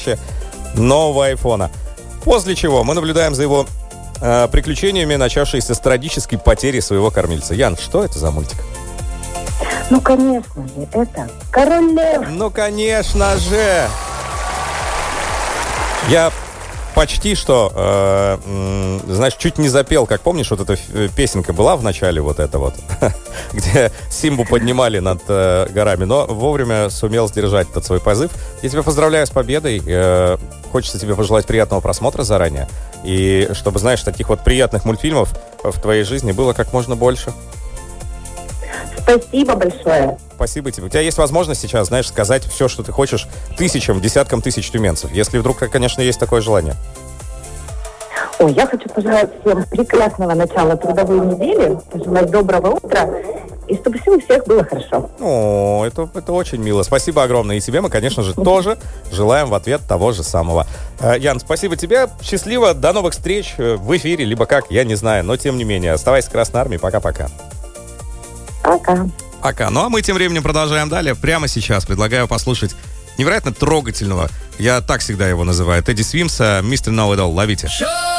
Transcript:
хранилище нового айфона. После чего мы наблюдаем за его приключениями, начавшиеся с трагической потери своего кормильца. Ян, что это за мультик? Ну, конечно же, это «Король Лев». Ну, конечно же! Я почти что, значит, чуть не запел, как помнишь, вот эта песенка была в начале вот эта вот, где Симбу поднимали над горами, но вовремя сумел сдержать этот свой позыв. Я тебя поздравляю с победой. Хочется тебе пожелать приятного просмотра заранее. И чтобы, знаешь, таких вот приятных мультфильмов в твоей жизни было как можно больше. Спасибо большое. Спасибо тебе. У тебя есть возможность сейчас, знаешь, сказать все, что ты хочешь тысячам, десяткам тысяч тюменцев. Если вдруг, конечно, есть такое желание. Ой, я хочу пожелать всем прекрасного начала трудовой недели, пожелать доброго утра, и чтобы всем у всех было хорошо. О, это очень мило. Спасибо огромное. И тебе мы, конечно же, тоже желаем в ответ того же самого. Ян, спасибо тебе. Счастливо. До новых встреч в эфире, либо как, я не знаю. Но, тем не менее, оставайся в Красной Армии. Пока-пока. Пока. Пока. Ну, а мы тем временем продолжаем далее. Прямо сейчас предлагаю послушать невероятно трогательного, я так всегда его называю, Тедди Свимса, «Мистер Know It All». Ловите.